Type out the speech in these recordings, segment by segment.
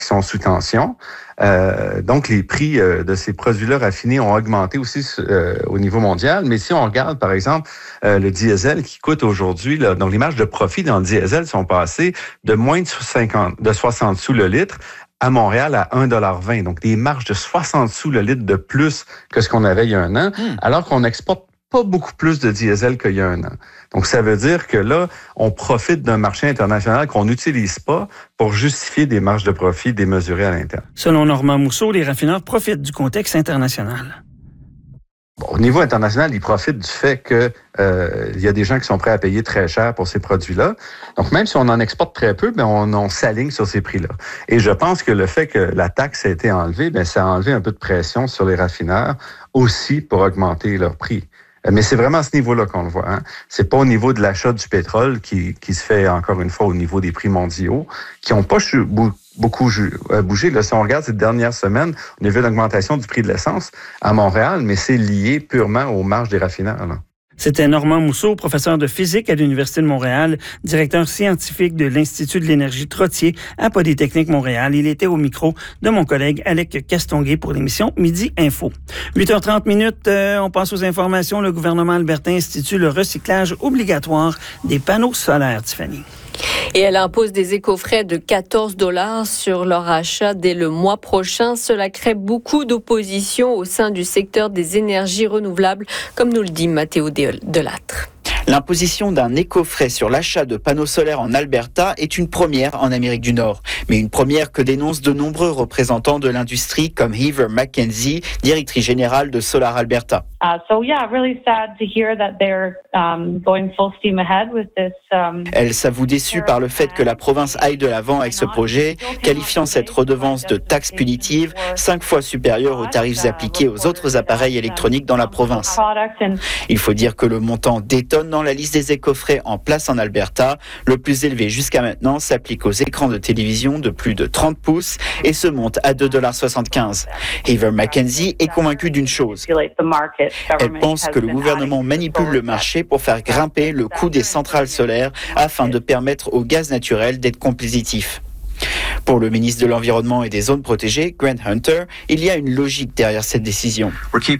sont sous tension. Donc, les prix de ces produits-là raffinés ont augmenté aussi au niveau mondial. Mais si on regarde, par exemple, le diesel qui coûte aujourd'hui, là, donc les marges de profit dans le diesel sont passées de moins de 60 sous le litre à Montréal à 1,20 $. Donc, des marges de 60 sous le litre de plus que ce qu'on avait il y a un an, alors qu'on exporte pas beaucoup plus de diesel qu'il y a un an. Donc, ça veut dire que là, on profite d'un marché international qu'on n'utilise pas pour justifier des marges de profit démesurées à l'interne. Selon Normand Mousseau, les raffineurs profitent du contexte international. Bon, au niveau international, ils profitent du fait que il y a des gens qui sont prêts à payer très cher pour ces produits-là. Donc, même si on en exporte très peu, ben on s'aligne sur ces prix-là. Et je pense que le fait que la taxe a été enlevée, ben ça a enlevé un peu de pression sur les raffineurs aussi pour augmenter leurs prix. Mais c'est vraiment à ce niveau-là qu'on le voit. Hein. C'est pas au niveau de l'achat du pétrole qui se fait encore une fois au niveau des prix mondiaux, qui n'ont pas beaucoup bougé. Là, si on regarde ces dernières semaines, on a vu une augmentation du prix de l'essence à Montréal, mais c'est lié purement aux marges des raffineurs. Là. C'était Normand Mousseau, professeur de physique à l'Université de Montréal, directeur scientifique de l'Institut de l'énergie Trottier à Polytechnique Montréal. Il était au micro de mon collègue Alec Castonguay pour l'émission Midi Info. 8h30, on passe aux informations. Le gouvernement albertain institue le recyclage obligatoire des panneaux solaires, Tiffany. Et elle impose des éco-frais de 14 $ sur leur achat dès le mois prochain. Cela crée beaucoup d'opposition au sein du secteur des énergies renouvelables, comme nous le dit Mathéo Delattre. L'imposition d'un éco-frais sur l'achat de panneaux solaires en Alberta est une première en Amérique du Nord. Mais une première que dénoncent de nombreux représentants de l'industrie comme Heather McKenzie, directrice générale de Solar Alberta. Elle s'avoue déçue par le fait que la province aille de l'avant avec ce projet, qualifiant cette redevance de taxe punitive 5 fois supérieure aux tarifs appliqués aux autres appareils électroniques dans la province. Il faut dire que le montant détonne dans la liste des éco-frais en place en Alberta. Le plus élevé jusqu'à maintenant s'applique aux écrans de télévision de plus de 30 pouces et se monte à 2,75 $. Heather McKenzie est convaincue d'une chose. Elle pense que le gouvernement manipule le marché pour faire grimper le coût des centrales solaires afin de permettre au gaz naturel d'être compétitif. Pour le ministre de l'Environnement et des Zones protégées, Grant Hunter, il y a une logique derrière cette décision.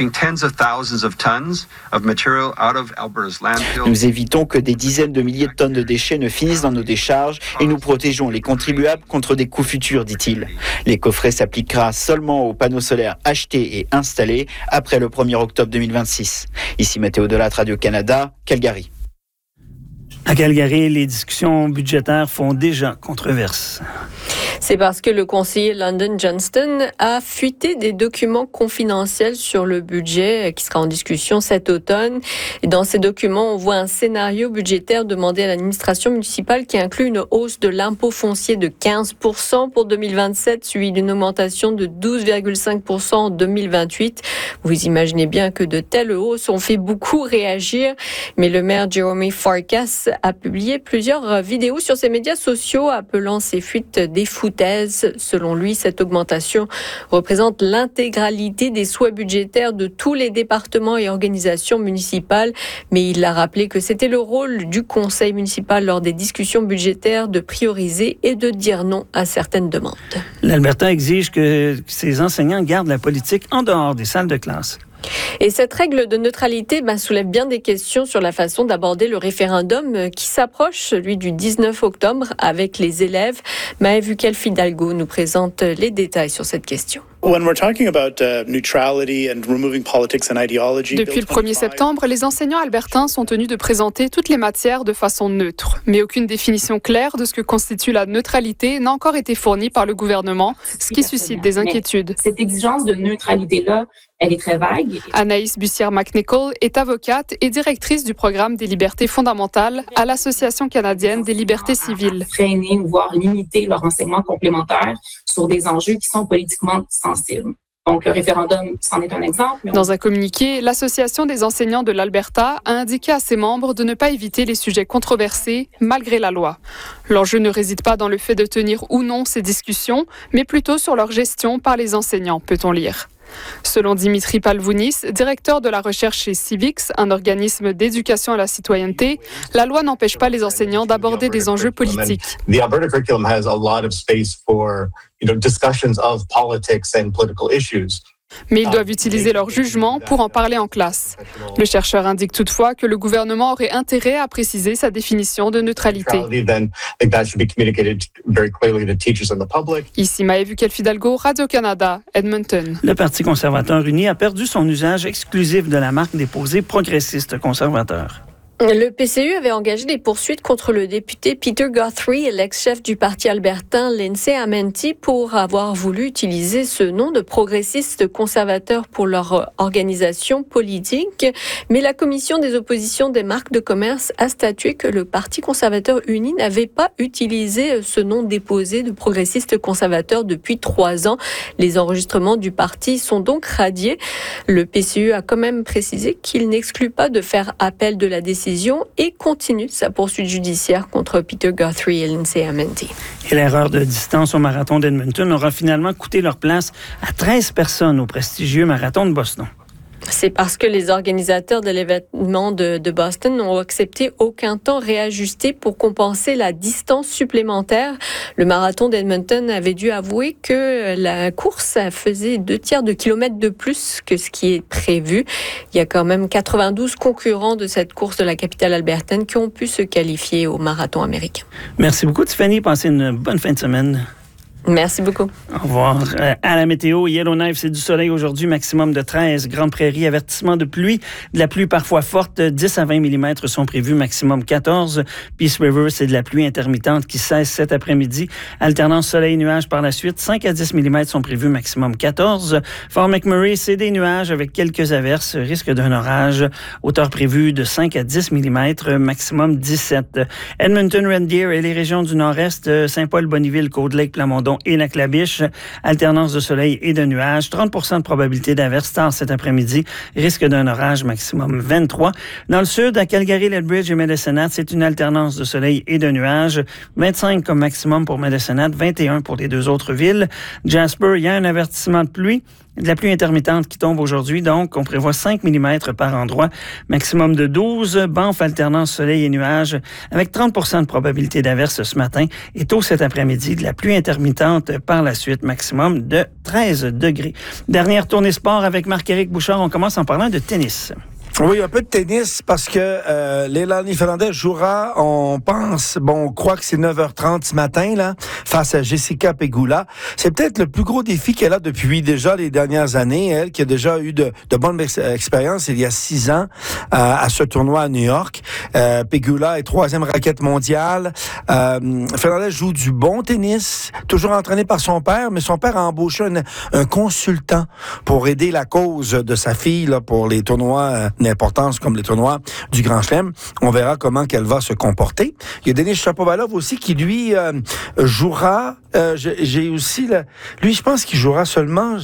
Nous évitons que des dizaines de milliers de tonnes de déchets ne finissent dans nos décharges et nous protégeons les contribuables contre des coûts futurs, dit-il. L'éco-frais s'appliquera seulement aux panneaux solaires achetés et installés après le 1er octobre 2026. Ici Mathéo Delattre, Radio-Canada, Calgary. À Calgary, les discussions budgétaires font déjà controverse. C'est parce que le conseiller London Johnston a fuité des documents confidentiels sur le budget qui sera en discussion cet automne. Et dans ces documents, on voit un scénario budgétaire demandé à l'administration municipale qui inclut une hausse de l'impôt foncier de 15% pour 2027, suivi d'une augmentation de 12,5% en 2028. Vous imaginez bien que de telles hausses ont fait beaucoup réagir. Mais le maire Jeremy Farkas a publié plusieurs vidéos sur ses médias sociaux appelant ces fuites des foutaises. Selon lui, cette augmentation représente l'intégralité des souhaits budgétaires de tous les départements et organisations municipales. Mais il a rappelé que c'était le rôle du conseil municipal lors des discussions budgétaires de prioriser et de dire non à certaines demandes. L'Alberta exige que ses enseignants gardent la politique en dehors des salles de classe. Et cette règle de neutralité soulève bien des questions sur la façon d'aborder le référendum qui s'approche, celui du 19 octobre, avec les élèves. Maëv Fidalgo nous présente les détails sur cette question. Depuis le 1er septembre, les enseignants albertains sont tenus de présenter toutes les matières de façon neutre. Mais aucune définition claire de ce que constitue la neutralité n'a encore été fournie par le gouvernement, ce qui suscite des inquiétudes. Cette exigence de neutralité-là, elle est très vague. Anaïs Bussière-McNichol est avocate et directrice du programme des libertés fondamentales à l'Association canadienne des libertés civiles. Freiner ou voire limiter leur enseignement complémentaire sur des enjeux qui sont politiquement sensibles. Donc, le référendum, c'en est un exemple. Dans un communiqué, l'Association des enseignants de l'Alberta a indiqué à ses membres de ne pas éviter les sujets controversés, malgré la loi. L'enjeu ne réside pas dans le fait de tenir ou non ces discussions, mais plutôt sur leur gestion par les enseignants, peut-on lire. Selon Dimitri Palvounis, directeur de la recherche chez Civics, un organisme d'éducation à la citoyenneté, la loi n'empêche pas les enseignants d'aborder des enjeux politiques. The Alberta curriculum has a lot of space for, discussions of politics and political issues. Mais ils doivent utiliser leur jugement pour en parler en classe. Le chercheur indique toutefois que le gouvernement aurait intérêt à préciser sa définition de neutralité. Ici Maëve Ukel-Fidalgo, Radio-Canada, Edmonton. Le Parti conservateur uni a perdu son usage exclusif de la marque déposée progressiste conservateur. Le PCU avait engagé des poursuites contre le député Peter Guthrie et l'ex-chef du parti albertain Lindsay Amenti pour avoir voulu utiliser ce nom de progressiste conservateur pour leur organisation politique. Mais la commission des oppositions des marques de commerce a statué que le Parti conservateur uni n'avait pas utilisé ce nom déposé de progressiste conservateur depuis 3 ans. Les enregistrements du parti sont donc radiés. Le PCU a quand même précisé qu'il n'exclut pas de faire appel de la décision et continue sa poursuite judiciaire contre Peter Guthrie et Lindsay Amenti. Et l'erreur de distance au marathon d'Edmonton aura finalement coûté leur place à 13 personnes au prestigieux marathon de Boston. C'est parce que les organisateurs de l'événement de Boston n'ont accepté aucun temps réajusté pour compenser la distance supplémentaire. Le marathon d'Edmonton avait dû avouer que la course faisait 2/3 de kilomètre de plus que ce qui est prévu. Il y a quand même 92 concurrents de cette course de la capitale albertaine qui ont pu se qualifier au marathon américain. Merci beaucoup, Tiffany. Passez une bonne fin de semaine. Merci beaucoup. Au revoir. À la météo, Yellowknife, c'est du soleil aujourd'hui, maximum de 13. Grande Prairie, avertissement de pluie. De la pluie parfois forte, 10 à 20 mm sont prévus, maximum 14. Peace River, c'est de la pluie intermittente qui cesse cet après-midi. Alternance soleil-nuage par la suite, 5 à 10 mm sont prévus, maximum 14. Fort McMurray, c'est des nuages avec quelques averses, risque d'un orage. Hauteur prévue de 5 à 10 mm, maximum 17. Edmonton, Red Deer et les régions du nord-est, Saint-Paul, Bonneville, Cold-Lake, Plamondon et la Clabiche. Alternance de soleil et de nuages. 30% de probabilité d'averse tard cet après-midi. Risque d'un orage maximum 23. Dans le sud, à Calgary, Lethbridge et Medicine Hat, c'est une alternance de soleil et de nuages. 25 comme maximum pour Medicine Hat, 21 pour les deux autres villes. Jasper, il y a un avertissement de pluie. De la pluie intermittente qui tombe aujourd'hui, donc on prévoit 5 mm par endroit, maximum de 12. Banff, alternance soleil et nuages, avec 30% de probabilité d'averse ce matin. Et tôt cet après-midi, de la pluie intermittente par la suite, maximum de 13 degrés. Dernière tournée sport avec Marc-Éric Bouchard. On commence en parlant de tennis. Oui, un peu de tennis parce que Leilani Fernandez jouera, on croit que c'est 9h30 ce matin, là, face à Jessica Pegula. C'est peut-être le plus gros défi qu'elle a depuis déjà les dernières années. Elle, qui a déjà eu de bonnes expériences il y a 6 ans à ce tournoi à New York. Pegula est 3e raquette mondiale. Fernandez joue du bon tennis, toujours entraîné par son père, mais son père a embauché un consultant pour aider la cause de sa fille là, pour les tournois d'importance comme les tournois du Grand Chelem. On verra comment qu'elle va se comporter. Il y a Denis Shapovalov aussi qui, lui, jouera. J'ai aussi... Lui, je pense qu'il jouera seulement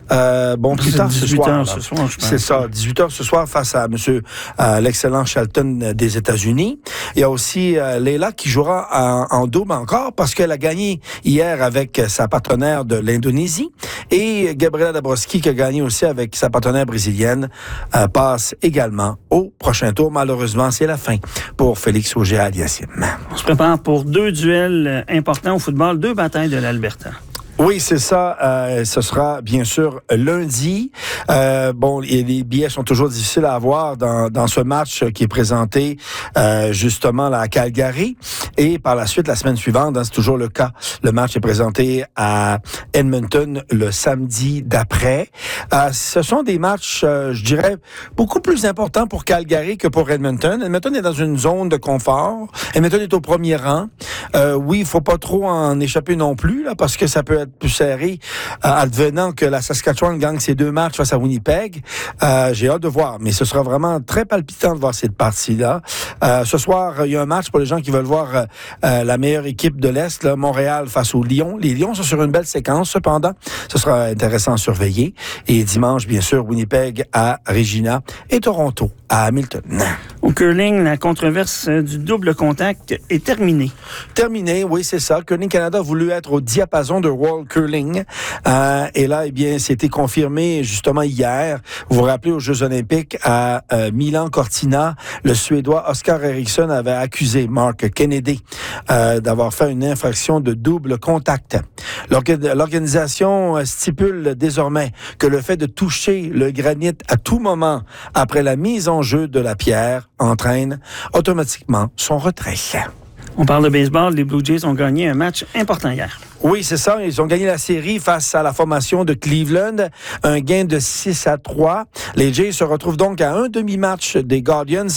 plus tard ce soir. C'est ça, 18h ce soir face à l'excellent Shelton des États-Unis. Il y a aussi Leila qui jouera en double encore parce qu'elle a gagné hier avec sa partenaire de l'Indonésie. Et Gabriela Dabrowski qui a gagné aussi avec sa partenaire brésilienne passe également au prochain tour. Malheureusement, c'est la fin pour Félix Auger-Aliassime. On se prépare pour 2 duels importants au football, 2 batailles de l'Alberta. Oui, c'est ça. Ce sera bien sûr lundi. Les billets sont toujours difficiles à avoir dans ce match qui est présenté justement là, à Calgary. Et par la suite, la semaine suivante, c'est toujours le cas. Le match est présenté à Edmonton le samedi d'après. Ce sont des matchs, je dirais, beaucoup plus importants pour Calgary que pour Edmonton. Edmonton est dans une zone de confort. Edmonton est au premier rang. Oui, il faut pas trop en échapper non plus, là, parce que ça peut être plus serré, advenant que la Saskatchewan gagne ses 2 matchs face à Winnipeg. J'ai hâte de voir, mais ce sera vraiment très palpitant de voir cette partie-là. Ce soir, il y a un match pour les gens qui veulent voir la meilleure équipe de l'Est, là, Montréal face aux Lions. Les Lions sont sur une belle séquence, cependant. Ce sera intéressant à surveiller. Et dimanche, bien sûr, Winnipeg à Regina et Toronto à Hamilton. Au curling, la controverse du double contact est terminée. Terminée, oui, c'est ça. Curling Canada a voulu être au diapason de World basketball, curling. Et là, eh bien, c'était confirmé justement hier. Vous vous rappelez, aux Jeux olympiques à Milan-Cortina, le Suédois Oscar Eriksson avait accusé Mark Kennedy d'avoir fait une infraction de double contact. L'organisation stipule désormais que le fait de toucher le granit à tout moment après la mise en jeu de la pierre entraîne automatiquement son retrait. On parle de baseball. Les Blue Jays ont gagné un match important hier. Oui, c'est ça. Ils ont gagné la série face à la formation de Cleveland. Un gain de 6-3. Les Jays se retrouvent donc à un demi-match des Guardians